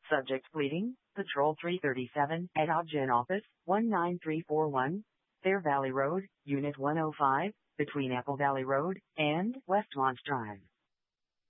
Subject pleading, Patrol 337, at Obgyn Office, 19341, Fair Valley Road, Unit 105, between Apple Valley Road and Westmont Drive.